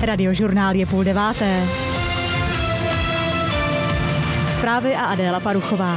Radiožurnál je 8:30. Zprávy a Adéla Paruchová.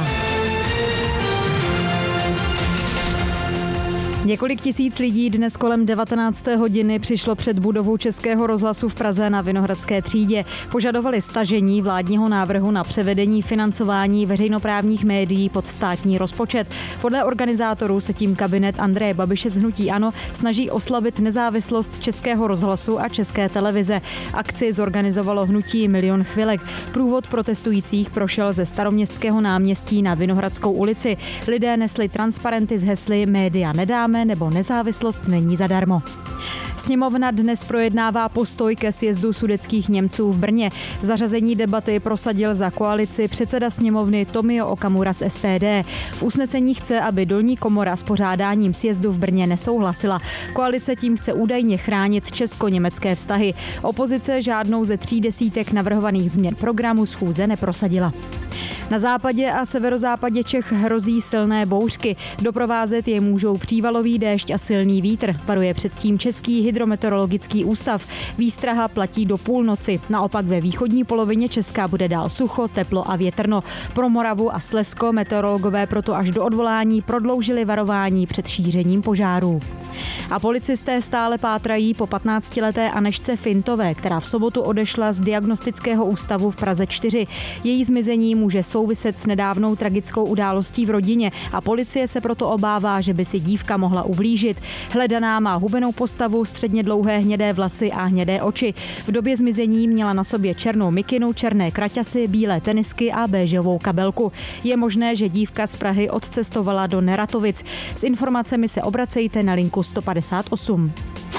Několik tisíc lidí dnes kolem 19. hodiny přišlo před budovu Českého rozhlasu v Praze na Vinohradské třídě. Požadovali stažení vládního návrhu na převedení financování veřejnoprávních médií pod státní rozpočet. Podle organizátorů se tím kabinet Andreje Babiše z hnutí ANO snaží oslabit nezávislost Českého rozhlasu a České televize. Akci zorganizovalo hnutí Milion chvilek. Průvod protestujících prošel ze Staroměstského náměstí na Vinohradskou ulici. Lidé nesli transparenty s hesly Média nedáme nebo nezávislost není zadarmo. Sněmovna dnes projednává postoj ke sjezdu sudetských Němců v Brně. Zařazení debaty prosadil za koalici předseda sněmovny Tomio Okamura z SPD. V usnesení chce, aby dolní komora s pořádáním sjezdu v Brně nesouhlasila. Koalice tím chce údajně chránit česko-německé vztahy. Opozice žádnou ze 3 desítek navrhovaných změn programu schůze neprosadila. Na západě a severozápadě Čech hrozí silné bouřky. Doprovázet je můžou přívalový déšť a silný vítr, varuje předtím Český hydrometeorologický ústav. Výstraha platí do půlnoci. Naopak ve východní polovině Česka bude dál sucho, teplo a větrno. Pro Moravu a Slezsko meteorologové proto až do odvolání prodloužili varování před šířením požárů. A policisté stále pátrají po 15leté Anežce Fintové, která v sobotu odešla z diagnostického ústavu v Praze 4. Její zmizení může souviset s nedávnou tragickou událostí v rodině a policie se proto obává, že by si dívka mohla ublížit. Hledaná má hubenou postavu, středně dlouhé hnědé vlasy a hnědé oči. V době zmizení měla na sobě černou mikinu, černé kraťasy, bílé tenisky a béžovou kabelku. Je možné, že dívka z Prahy odcestovala do Neratovic. S informacemi se obracejte na linku 158.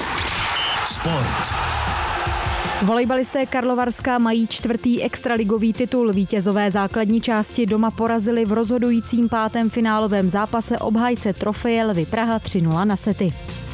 Sport. Volejbalisté Karlovarska mají 4. extraligový titul. Vítězové základní části doma porazili v rozhodujícím 5. finálovém zápase obhájce trofeje Lvy Praha 3-0 na sety.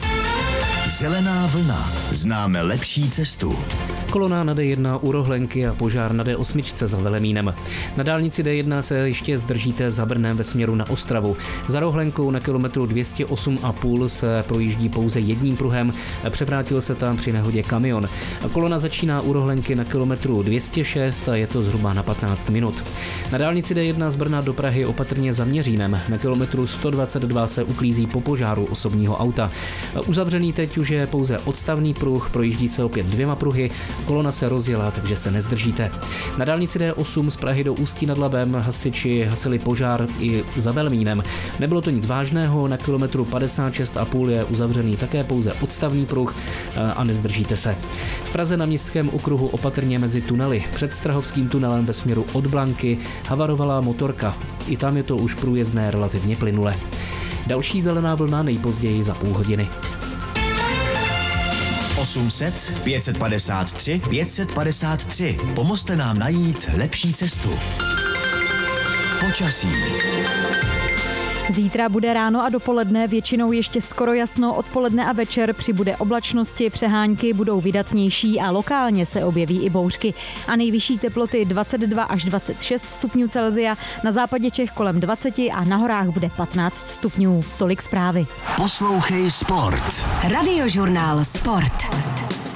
Zelená vlna. Známe lepší cestu. Kolona na D1 u Rohlenky a požár na D8 za Velemínem. Na dálnici D1 se ještě zdržíte za Brnem ve směru na Ostravu. Za Rohlenkou na kilometru 208,5 se projíždí pouze jedním pruhem. Převrátil se tam při nehodě kamion. Kolona začíná u Rohlenky na kilometru 206 a je to zhruba na 15 minut. Na dálnici D1 z Brna do Prahy opatrně za Měřínem. Na kilometru 122 se uklízí po požáru osobního auta. Uzavřený teď už je pouze odstavný pruh, projíždí se opět 2 pruhy. Kolona se rozjela, takže se nezdržíte. Na dálnici D8 z Prahy do Ústí nad Labem hasiči hasili požár i za Velmínem. Nebylo to nic vážného, na kilometru 56,5 je uzavřený také pouze odstavný pruh a nezdržíte se. V Praze na Městském okruhu opatrně mezi tunely. Před Strahovským tunelem ve směru od Blanky havarovala motorka. I tam je to už průjezdné relativně plynule. Další zelená vlna nejpozději za půl hodiny. 800 553 553. Pomozte nám najít lepší cestu. Počasí. Zítra bude ráno a dopoledne většinou ještě skoro jasno, odpoledne a večer přibude oblačnosti, přehánky budou vydatnější a lokálně se objeví i bouřky. A nejvyšší teploty 22 až 26 stupňů Celsia, na západě Čech kolem 20 a na horách bude 15 stupňů. Tolik zprávy. Poslouchej Sport. Radiožurnál Sport.